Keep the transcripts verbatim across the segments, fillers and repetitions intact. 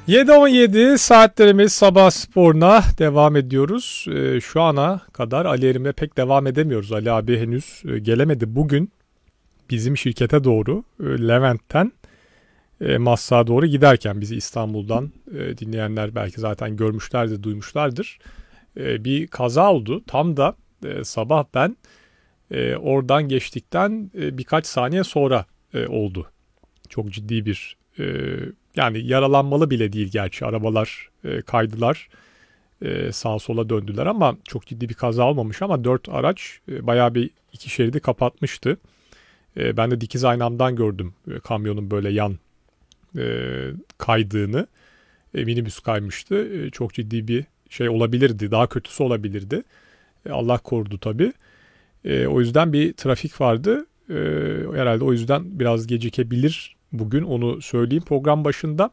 yedi on yedi saatlerimiz sabah sporuna devam ediyoruz. Ee, şu ana kadar Ali Erim'le pek devam edemiyoruz. Ali abi henüz e, gelemedi. Bugün bizim şirkete doğru e, Levent'ten e, Maslak'a doğru giderken bizi İstanbul'dan e, dinleyenler belki zaten görmüşlerdir, duymuşlardır. E, bir kaza oldu. Tam da e, sabah ben e, oradan geçtikten e, birkaç saniye sonra e, oldu. Çok ciddi bir e, yani yaralanmalı bile değil gerçi arabalar e, kaydılar e, sağa sola döndüler ama çok ciddi bir kaza olmamış ama dört araç e, bayağı bir iki şeridi kapatmıştı. E, ben de dikiz aynamdan gördüm e, kamyonun böyle yan e, kaydığını. E, minibüs kaymıştı. E, çok ciddi bir şey olabilirdi, daha kötüsü olabilirdi. E, Allah korudu tabii. E, o yüzden bir trafik vardı. E, herhalde o yüzden biraz gecikebilir bugün, onu söyleyeyim program başında.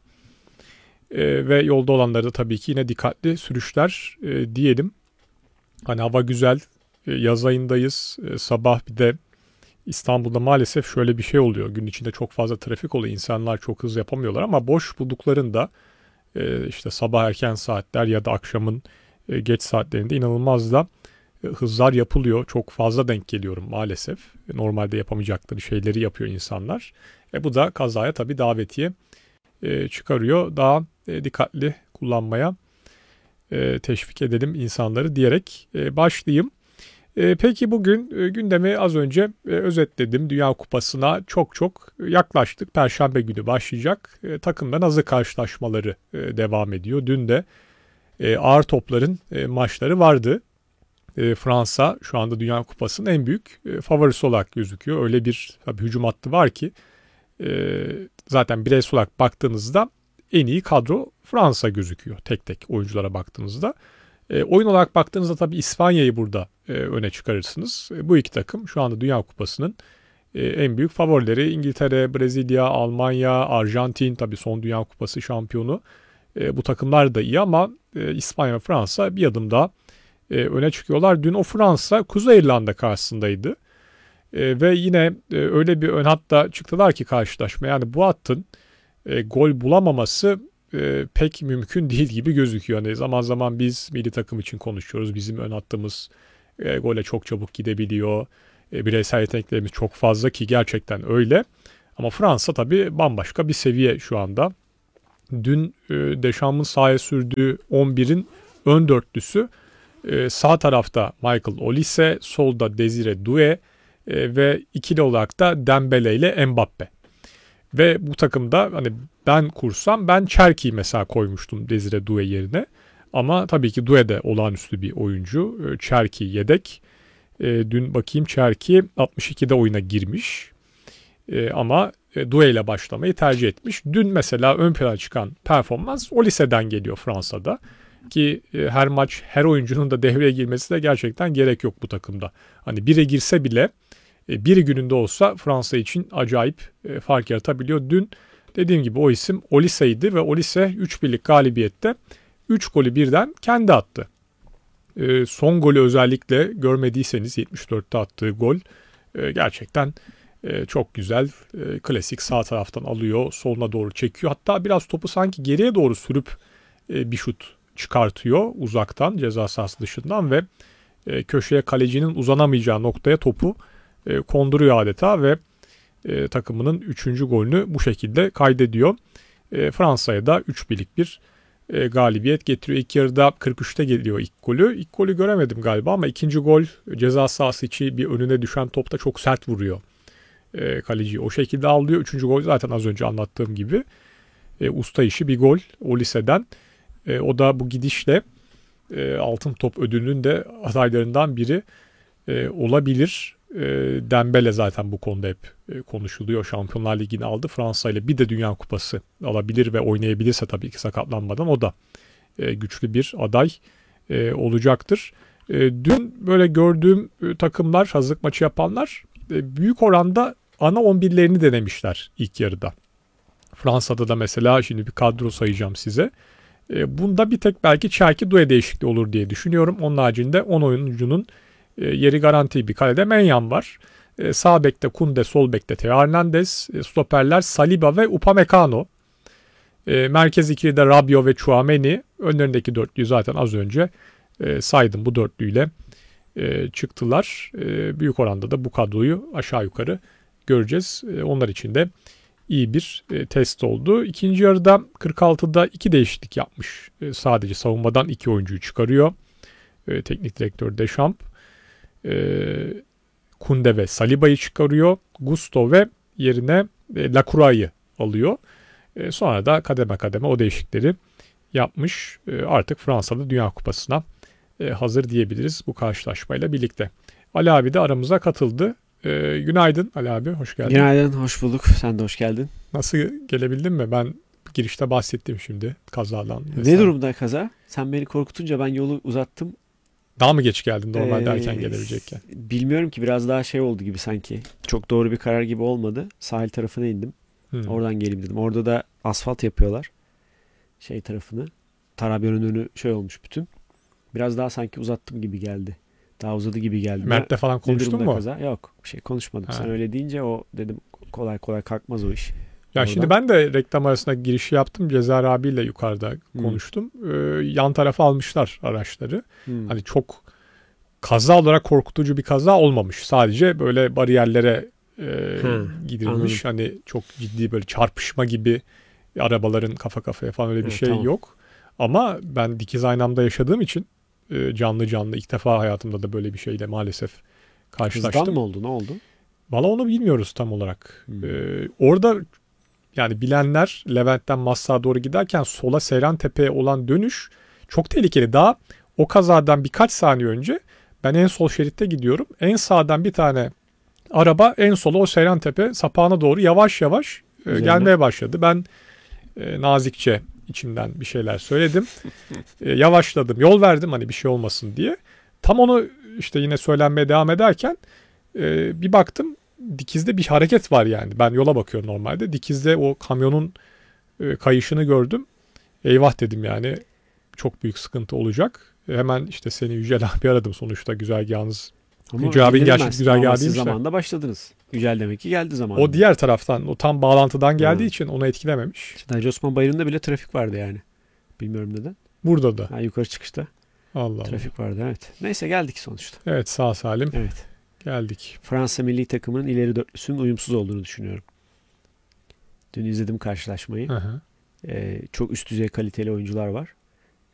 E, ve yolda olanlara da tabii ki yine dikkatli sürüşler e, diyelim. Hani hava güzel, e, yaz ayındayız. E, sabah bir de İstanbul'da maalesef şöyle bir şey oluyor. Gün içinde çok fazla trafik oluyor. İnsanlar çok hız yapamıyorlar ama boş bulduklarında e, işte sabah erken saatler ya da akşamın e, geç saatlerinde inanılmaz da e, hızlar yapılıyor. Çok fazla denk geliyorum maalesef. E, normalde yapamayacakları şeyleri yapıyor insanlar. E, bu da kazaya tabii davetiye e, çıkarıyor. Daha e, dikkatli kullanmaya e, teşvik edelim insanları diyerek e, başlayayım. E, peki bugün e, gündemi az önce e, özetledim. Dünya Kupası'na çok çok yaklaştık. Perşembe günü başlayacak. E, takımların hazır karşılaşmaları e, devam ediyor. Dün de e, ağır topların e, maçları vardı. E, Fransa şu anda Dünya Kupası'nın en büyük e, favorisi olarak gözüküyor. Öyle bir tabii hücum hattı var ki e, zaten bireysel olarak baktığınızda en iyi kadro Fransa gözüküyor tek tek oyunculara baktığınızda. E, oyun olarak baktığınızda tabii İspanya'yı burada e, öne çıkarırsınız. E, bu iki takım şu anda Dünya Kupası'nın e, en büyük favorileri. İngiltere, Brezilya, Almanya, Arjantin tabii son Dünya Kupası şampiyonu. E, bu takımlar da iyi ama e, İspanya ve Fransa bir adım daha e, öne çıkıyorlar. Dün o Fransa Kuzey İrlanda karşısındaydı. E, ve yine e, öyle bir ön hatta çıktılar ki karşılaşma. Yani bu hattın e, gol bulamaması e, pek mümkün değil gibi gözüküyor. Yani zaman zaman biz milli takım için konuşuyoruz. Bizim ön hattımız e, gole çok çabuk gidebiliyor. E, bireysel yeteneklerimiz çok fazla ki gerçekten öyle. Ama Fransa tabii bambaşka bir seviye şu anda. Dün e, Deschamps'ın sahaya sürdüğü on birin ön dörtlüsü e, sağ tarafta Michael Olise, solda Desire Doué e, ve ikili olarak da Dembele ile Mbappe. Ve bu takımda hani ben kursam ben Cherki'yi mesela koymuştum Desire Doué yerine. Ama tabii ki Doué de olağanüstü bir oyuncu. Cherki yedek. E, dün bakayım Cherki altmış ikide oyuna girmiş. E, ama e, Doué ile başlamayı tercih etmiş. Dün mesela ön plana çıkan performans Olise'den geliyor Fransa'da. Ki e, her maç her oyuncunun da devreye girmesi de gerçekten gerek yok bu takımda. Hani bire girse bile bir gününde olsa Fransa için acayip fark yaratabiliyor. Dün dediğim gibi o isim Olise'ydi ve Olise üç birlik galibiyette üç golü birden kendi attı. Son golü özellikle görmediyseniz yetmiş dörtte attığı gol gerçekten çok güzel. Klasik sağ taraftan alıyor, soluna doğru çekiyor. Hatta biraz topu sanki geriye doğru sürüp bir şut çıkartıyor uzaktan, ceza sahası dışından ve köşeye kalecinin uzanamayacağı noktaya topu E, konduruyor adeta ve e, takımının üçüncü golünü bu şekilde kaydediyor. E, Fransa'ya da üç birlik bir e, galibiyet getiriyor. İlk yarıda kırk üçte geliyor ilk golü. İlk golü göremedim galiba ama ikinci gol ceza sahası içi bir önüne düşen topta çok sert vuruyor. E, kaleciyi o şekilde avlıyor. Üçüncü gol zaten az önce anlattığım gibi e, usta işi bir gol Olise'den. E, o da bu gidişle e, altın top ödülünün de adaylarından biri e, olabilir. Dembele zaten bu konuda hep konuşuluyor. Şampiyonlar Ligi'ni aldı. Fransa ile bir de Dünya Kupası alabilir ve oynayabilirse tabii ki sakatlanmadan o da güçlü bir aday olacaktır. Dün böyle gördüğüm takımlar, hazırlık maçı yapanlar büyük oranda ana on birlerini denemişler ilk yarıda. Fransa'da da mesela şimdi bir kadro sayacağım size. Bunda bir tek belki Cherki Doué değişikliği olur diye düşünüyorum. Onun haricinde on oyuncunun yeri garanti. Bir kalede Menyan var. E, sağ bekte Kunde, sol bekte Theo Hernandez. E, stoperler Saliba ve Upamecano. E, merkez ikilide Rabiot ve Tchouaméni. Önlerindeki dörtlüyü zaten az önce e, saydım. Bu dörtlüyle e, çıktılar. E, büyük oranda da bu kadroyu aşağı yukarı göreceğiz. E, onlar için de iyi bir e, test oldu. İkinci yarıda kırk altıda iki değişiklik yapmış. E, sadece savunmadan iki oyuncuyu çıkarıyor. E, teknik direktör Deschamps. E, Kunde ve Saliba'yı çıkarıyor. Gusto ve yerine e, Lacroix'ı alıyor. E, sonra da kademe kademe o değişiklikleri yapmış. E, artık Fransa'da Dünya Kupası'na e, hazır diyebiliriz bu karşılaşmayla birlikte. Ali abi de aramıza katıldı. E, günaydın Ali abi, hoş geldin. Günaydın, hoş bulduk. Sen de hoş geldin. Nasıl, gelebildin mi? Ben girişte bahsettim şimdi kazadan. Ne vesaire. durumda kaza? Sen beni korkutunca ben yolu uzattım. Daha mı geç geldin normalde Ee, erken gelebilecekken? Bilmiyorum ki, biraz daha şey oldu gibi sanki. Çok doğru bir karar gibi olmadı. Sahil tarafına indim. Hmm. Oradan geleyim dedim. Orada da asfalt yapıyorlar. Şey tarafını. Tarabya'nın önü şey olmuş bütün. Biraz daha sanki uzattım gibi geldi. Daha uzadı gibi geldi. Mert'le falan Ne konuştun durumda mu? kaza? Yok, bir şey konuşmadım. Ha. Sen öyle deyince o dedim kolay kolay kalkmaz o iş. Ya Oradan. şimdi ben de reklam arasında girişi yaptım. Cezar abiyle yukarıda Hmm. konuştum. Ee, yan tarafa almışlar araçları. Hmm. Hani çok kaza olarak korkutucu bir kaza olmamış. Sadece böyle bariyerlere e, Ha, gidilmiş. Hani çok ciddi böyle çarpışma gibi arabaların kafa kafaya falan öyle bir Ha, şey tamam. yok. Ama ben dikiz aynamda yaşadığım için e, canlı canlı ilk defa hayatımda da böyle bir şeyle maalesef karşılaştım. Hızdan mı oldu? Ne oldu? Valla onu bilmiyoruz tam olarak. Hmm. Ee, orada yani bilenler Levent'ten Maslak'a doğru giderken sola Seyrantepe'ye olan dönüş çok tehlikeli. Daha o kazadan birkaç saniye önce ben en sol şeritte gidiyorum. En sağdan bir tane araba en sola o Seyrantepe sapağına doğru yavaş yavaş e, Üzerine. gelmeye başladı. Ben e, nazikçe içimden bir şeyler söyledim. E, yavaşladım, yol verdim hani bir şey olmasın diye. Tam onu işte yine söylenmeye devam ederken e, bir baktım dikizde bir hareket var yani. Ben yola bakıyorum normalde. Dikizde o kamyonun e, kayışını gördüm. Eyvah dedim yani. Çok büyük sıkıntı olacak. E, hemen işte seni Yücel abi aradım sonuçta güzergahınız. Ama Yücel abinin dinlenmez. gerçek güzergahı Ama siz değilmiş de. zamanında başladınız. Yücel demek ki geldi zamanında. O diğer taraftan, o tam bağlantıdan geldiği Ha. için onu etkilememiş. İşte Hacı Osman Bayırı'nda bile trafik vardı yani. Bilmiyorum neden. Burada da. Ha, yukarı çıkışta Allah Allah. trafik vardı, evet. Neyse, geldik sonuçta. Evet, sağ salim Evet. geldik. Fransa milli takımının ileri dörtlüsünün uyumsuz olduğunu düşünüyorum. Dün izledim karşılaşmayı. Hı hı. Ee, çok üst düzey kaliteli oyuncular var.